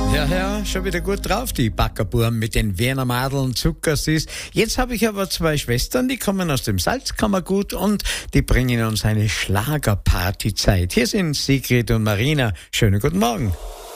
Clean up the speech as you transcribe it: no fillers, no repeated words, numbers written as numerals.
Ja, schon wieder gut drauf, die Backerbuben mit den Wiener Madeln, Zuckersüß. Jetzt habe ich aber zwei Schwestern, die kommen aus dem Salzkammergut und die bringen uns eine Schlagerpartyzeit. Hier sind Sigrid und Marina. Schönen guten Morgen.